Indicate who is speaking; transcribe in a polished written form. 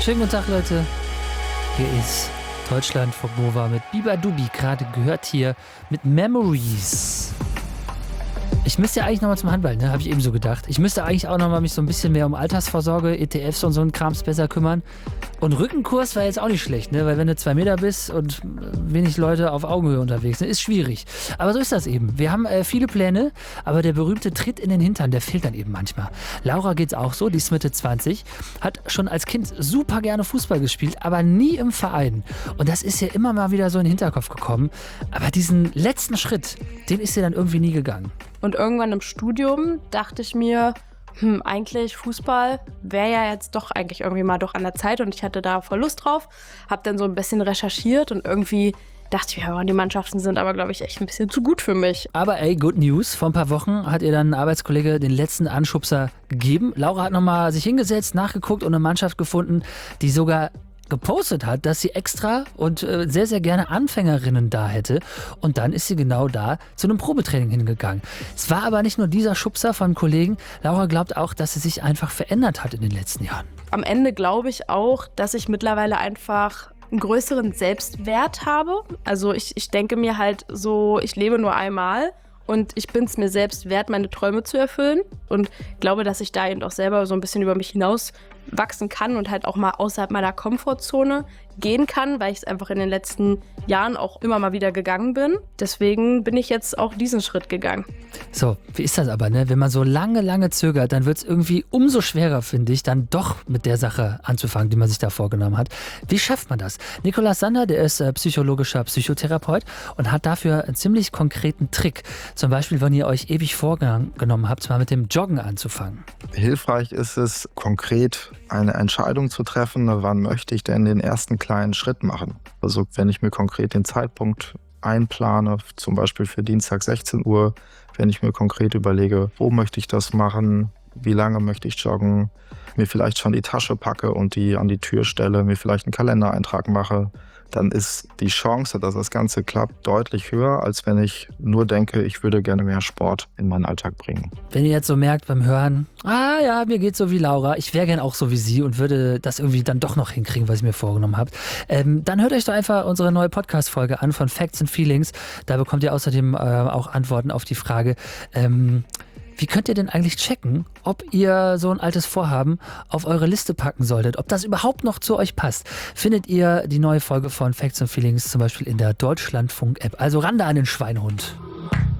Speaker 1: Schönen guten Tag, Leute. Hier ist Deutschlandfunk Nova mit Biba Dubi, gerade gehört hier mit Memories. Ich müsste ja eigentlich nochmal zum Handball, ne? Habe ich eben so gedacht. Ich müsste eigentlich auch nochmal mich so ein bisschen mehr um Altersvorsorge, ETFs und so einen Krams besser kümmern. Und Rückenkurs war jetzt auch nicht schlecht, ne? Weil wenn du 2 Meter bist und wenig Leute auf Augenhöhe unterwegs sind, ist schwierig. Aber so ist das eben. Wir haben viele Pläne, aber der berühmte Tritt in den Hintern, der fehlt dann eben manchmal. Laura geht's auch so, die ist Mitte 20, hat schon als Kind super gerne Fußball gespielt, aber nie im Verein. Und das ist ihr immer mal wieder so in den Hinterkopf gekommen. Aber diesen letzten Schritt, den ist sie dann irgendwie nie gegangen.
Speaker 2: Und irgendwann im Studium dachte ich mir, eigentlich Fußball wäre ja jetzt doch eigentlich irgendwie mal doch an der Zeit und ich hatte da voll Lust drauf, habe dann so ein bisschen recherchiert und irgendwie dachte ich, ja, die Mannschaften sind aber, glaube ich, echt ein bisschen zu gut für mich.
Speaker 1: Aber ey, good news, vor ein paar Wochen hat ihr dann ein Arbeitskollege den letzten Anschubser gegeben. Laura hat nochmal sich hingesetzt, nachgeguckt und eine Mannschaft gefunden, die sogar gepostet hat, dass sie extra und sehr, sehr gerne Anfängerinnen da hätte. Und dann ist sie genau da zu einem Probetraining hingegangen. Es war aber nicht nur dieser Schubser von Kollegen. Laura glaubt auch, dass sie sich einfach verändert hat in den letzten Jahren.
Speaker 2: Am Ende glaube ich auch, dass ich mittlerweile einfach einen größeren Selbstwert habe. Also ich denke mir halt so, ich lebe nur einmal. Und ich bin es mir selbst wert, meine Träume zu erfüllen. Und glaube, dass ich da eben auch selber so ein bisschen über mich hinaus wachsen kann und halt auch mal außerhalb meiner Komfortzone gehen kann, weil ich es einfach in den letzten Jahren auch immer mal wieder gegangen bin. Deswegen bin ich jetzt auch diesen Schritt gegangen.
Speaker 1: So, wie ist das aber, ne? Wenn man so lange zögert, dann wird es irgendwie umso schwerer, finde ich, dann doch mit der Sache anzufangen, die man sich da vorgenommen hat. Wie schafft man das? Nikolaus Sander, der ist psychologischer Psychotherapeut und hat dafür einen ziemlich konkreten Trick. Zum Beispiel, wenn ihr euch ewig vorgenommen habt, mal mit dem Joggen anzufangen.
Speaker 3: Hilfreich ist es, konkret eine Entscheidung zu treffen, wann möchte ich denn den ersten kleinen Schritt machen. Also wenn ich mir konkret den Zeitpunkt einplane, zum Beispiel für Dienstag 16 Uhr, wenn ich mir konkret überlege, wo möchte ich das machen, wie lange möchte ich joggen, mir vielleicht schon die Tasche packe und die an die Tür stelle, mir vielleicht einen Kalendereintrag mache, dann ist die Chance, dass das Ganze klappt, deutlich höher, als wenn ich nur denke, ich würde gerne mehr Sport in meinen Alltag bringen.
Speaker 1: Wenn ihr jetzt so merkt beim Hören, mir geht's so wie Laura, ich wäre gern auch so wie sie und würde das irgendwie dann doch noch hinkriegen, was ich mir vorgenommen habe, dann hört euch doch einfach unsere neue Podcast-Folge an von Facts and Feelings. Da bekommt ihr außerdem auch Antworten auf die Frage, wie könnt ihr denn eigentlich checken, ob ihr so ein altes Vorhaben auf eure Liste packen solltet, ob das überhaupt noch zu euch passt? Findet ihr die neue Folge von Facts and Feelings zum Beispiel in der Deutschlandfunk-App. Also ran da an den Schweinehund.